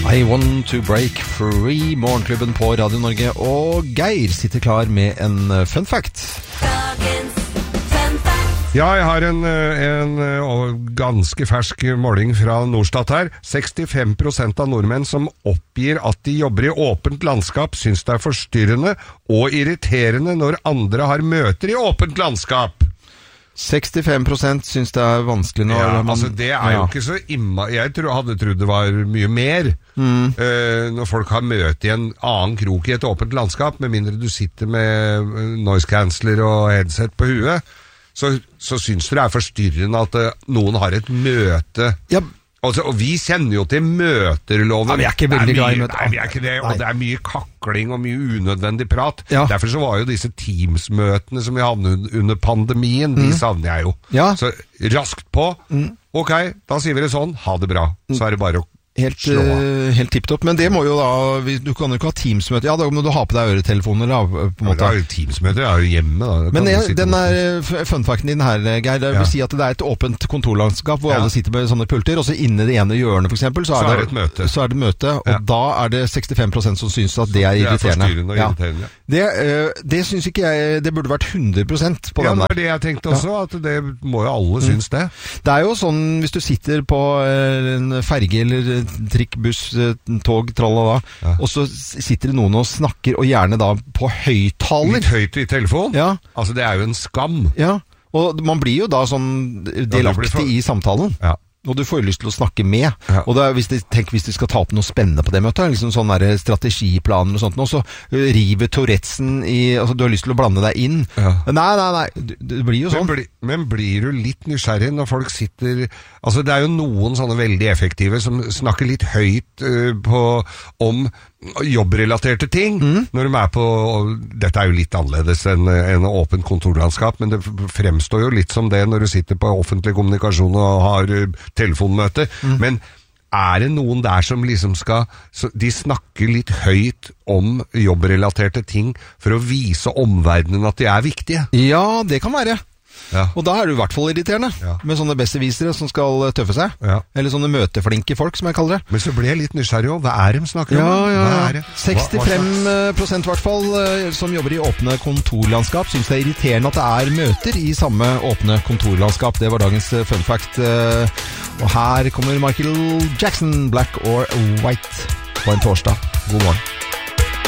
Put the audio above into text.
I want to break free, Morgenklubben på Radio Norge, og Geir sitter klar med en fun fact. Ja, jeg har en ganske fersk måling fra Norstat her. 65% av nordmenn som oppgir at de jobber i åpent landskap, synes det er forstyrrende og irriterende når andre har møter i åpent landskap. 65% synes det er vanskelig når man... altså det er jo ikke så jeg hadde trodd det var mye mer når folk har møte i en annen krok i et åpent landskap, med mindre du sitter med noise canceller og headset på huet, så synes du det er forstyrrende at noen har et møte. Ja. Altså, og vi kjenner jo til møterloven. Ja, vi er ikke veldig glad i møter. Nei, vi er ikke det, og det er mye kakling og mye unødvendig prat. Ja. Derfor så var jo disse Teams-møtene som vi hadde under pandemien, de savner jeg jo. Ja. Så raskt på. Ok, da sier vi det sånn. Ha det bra. Så er det bare å helt tipptopp, men det må jo da du kan jo ikke ha Teams-møte. Ja, da må du ha på deg øretelefoner da, på en måte. Ja, Teams-møte er jo hjemme da. Men den funfacten din her, Geir, det vil si at det er et åpent kontorlandskap hvor alle sitter med sånne pulter, og så inne i det ene hjørnet for eksempel, så er det et møte. Så er det møte, og da er det 65% som synes at det er irriterende. Det er forstyrrende og irriterende. Det synes ikke jeg, det burde vært 100% på den der. Ja, det er det jeg tenkte også, at det må jo alle synes det. Det er jo sånn, hvis du sitter på en ferge eller trikk, buss, tog, tralala, og så sitter det noen og snakker, og gjerne da på høyttaler. Litt høyt i telefon? Ja. Altså det er jo en skam. Ja, og man blir jo da sånn delaktig i samtalen. Ja. Og du får jo lyst til å snakke med. Ja. Og da, hvis du skal ta opp noe spennende på det møtet, liksom sånn der strategiplaner og sånt, og så river Tourettesen altså du har lyst til å blande deg inn. Ja. Nei, det blir jo sånn. Men blir du litt nysgjerrig når folk sitter... Altså det er jo noen sånne veldig effektive som snakker litt høyt om jobbrelaterte ting, når de er på... Dette er jo litt annerledes enn åpent kontorlandskap, men det fremstår jo litt som det når du sitter på offentlig kommunikasjon og har telefonmøte. Men er det noen der som liksom de snakker litt høyt om jobbrelaterte ting for å vise omverdenen at de er viktige? Ja, det kan være. Ja. Og da er det i hvert fall irriterende med sånne besserwisere som skal tøffe seg. Ja. Eller sånne møteflinke folk, som jeg kaller det. Men så ble jeg litt nysgjerrig om hva er de snakker om? Hva er det? 65% i hvert fall som jobber i åpne kontorlandskap synes det er irriterende at det er møter i samme åpne kontorlandskap. Det var dagens fun fact. Og her kommer Michael Jackson, Black or White, på en torsdag. God morgen.